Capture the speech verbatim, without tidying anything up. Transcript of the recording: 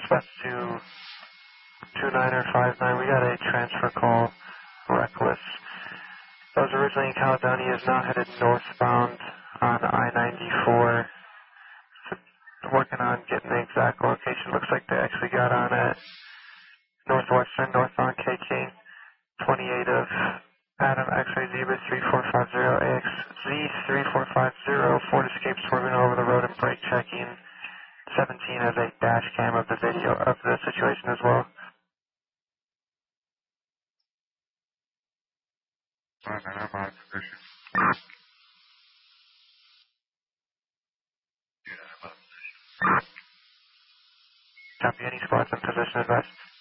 Dispatch to two niner five nine, we got a transfer call, reckless. That was originally in Caledonia, is now headed northbound on I ninety-four. So working on getting the exact location. Looks like they actually got on at Northwestern, northbound K K twenty-eight of Adam X-ray Zebra three four five zero A X Z three four five zero. Ford Escape swerving over the road and brake checking. seventeen has a dash cam of the video of the situation as well. Fine, man, I'm on position. Copy, any squads in position advised.